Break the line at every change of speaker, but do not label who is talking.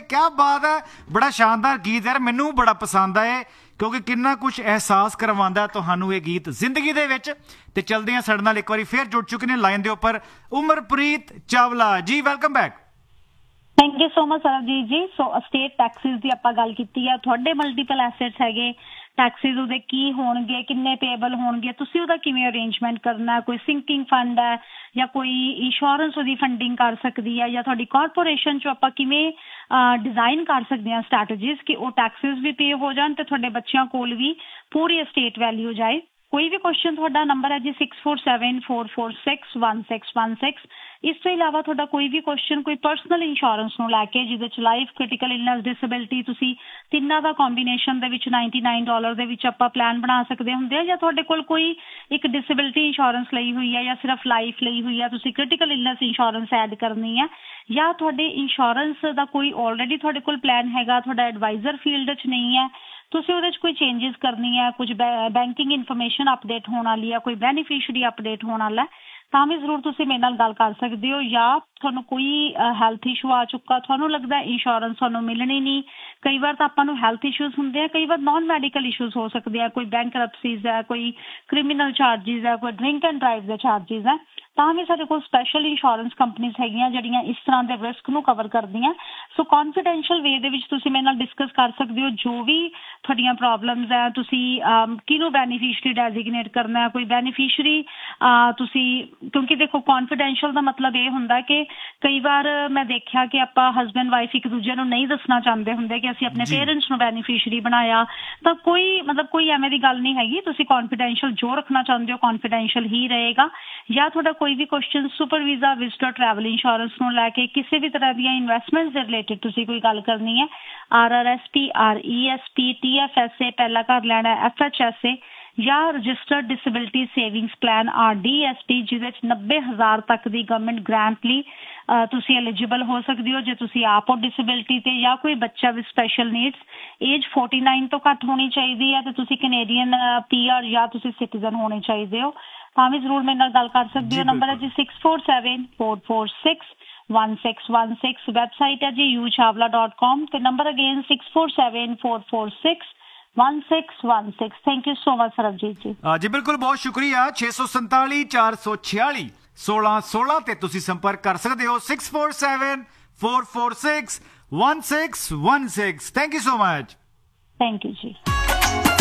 क्या बात है, बड़ा शानदार गीत यार, मैनू बड़ा पसंद आए क्योंकि कितना कुछ एहसास करवांदा तुहानू ये गीत जिंदगी दे विच। ते चलदे हां साडे नाल एक बारी फिर जुड़ चुके ने लाइन दे उपर उमरप्रीत चावला जी, welcome back.
Thank you so much Sarabjit ji. So state taxis की आपां गल कीती है, तुहाडे मल्टीपल एसेट्स हैगे, टैक्सिस उहदे की होणगे, किन्ने पेएबल होणगे, तुसीं उहदा किवें अरेंजमेंट करना है, कोई सिंकिंग फंड है या कोई इंश्योरेंस उहदी फंडिंग कर सकदी है, या तुहाडी कॉरपोरेशन चों आपां किवें डिजाइन कर सकदे हां स्ट्रैटेजीज कि वो टैक्सिस भी पे हो जाण ते तुहाडे बच्चिआं कोल भी पूरी एस्टेट वैल्यू जाए। कोई भी क्वेश्चन तुहाडा नंबर है जी 6474461616। इस तो इलावा तुहाडा कोई भी क्वेश्चन कोई पर्सनल इंश्योरेंस नूं लैके जिहदे च लाइफ, क्रिटिकल इलनेस, डिसेबिलिटी, तुसीं तिन्नां दा कॉम्बीनेशन दे विच $99 दे विच आपां प्लान बना सकदे हुंदे आ, या तुहाडे कोल कोई एक डिसेबिलिटी इंश्योरेंस लई हुई है या सिर्फ लाइफ लई हुई है, तुसीं क्रिटिकल इलनेस इंश्योरेंस ऐड करनी है, या तुहाडे इंश्योरेंस दा कोई ऑलरेडी तुहाडे कोल प्लान हैगा, तुहाडा एडवाइजर फील्ड च नहीं है, तुसीं उहदे च कोई चेंजेस करनी है, कुछ बैंकिंग इन्फॉर्मेशन अपडेट होने वाली है, कोई बेनीफिशियरी अपडेट होने वाला है, तां भी जरूर तुसीं मेरे नाल गल कर सकदे हो। या तुहानूं कोई हैल्थ इशू आ चुका, तुहानूं लगदा है इंश्योरेंस तुहानूं मिलनी नहीं, कई बार तां आपां नूं हैल्थ इशूज हुंदे आ, कई बार नॉन मैडिकल इशूज हो सकदे आ, कोई बैंकरप्सीज है, कोई क्रिमिनल चार्जिज है, कोई drink and drive they charges है, तां भी साडे कोल स्पैशल इंश्योरेंस कंपनीज हैगियां जिहड़ियां इस तरह दे रिस्क नूं कवर करदियां। सो कॉन्फिडेंशियल वे दे विच तुसीं मेरे नाल डिस्कस कर सकदे हो जो भी तुहाडीआं प्रॉब्लम्स है, तुसीं किहनूं बेनीफिशियरी डेजिग्नेट करना है, कोई बेनीफिशियरी तुसीं, क्योंकि देखो कॉन्फिडेंशियल दा मतलब ये हुंदा कि कई बार मैं देखिआ कि आपां हसबैंड वाइफ एक दूजे नूं नहीं दसना चाहते हुंदे कि असीं अपने पेरेंट्स नूं बेनीफिशियरी बनाया, तां कोई मतलब कोई एवें दी गल नहीं हैगी, तुसीं कॉन्फिडेंशियल जो रखना चाहते हो कॉन्फिडेंशियल ही रहेगा। या तुहाडा कोई भी question super visa, visitor, travel insurance नूं लैके किसी भी तरह दी इन्वेस्टमेंट्स दे रिलेटेड तुसीं कोई गल करनी है, RRSP, RESP, TFSA पहला घर लैना, FHSA या registered disability savings plan RDSP जिहदे च 90,000 तक दी गवर्नमेंट ग्रांट लई तुसीं एलिजिबल हो सकदे हो जे तुसीं आप हो डिसेबिलिटी ते, या कोई बच्चा विद स्पैशल नीड्स, एज 49 तो घट होनी चाहिदी है, ते तुसीं कैनेडियन PR या तुसीं सिटीजन होने चाहिदे हो, तां भी जरूर मेरे नाल गल कर सकदे हो। नंबर है जी 6474461616। वैबसाइट है जी uchawla.com ते number again 6474461616। Thank you so much Sarabjit जी।
जी बिल्कुल, बहुत शुक्रिया। 647 446 1616 ते तुसीं संपर्क कर सकते हो 6474461616। Thank you so much.
Thank you ji.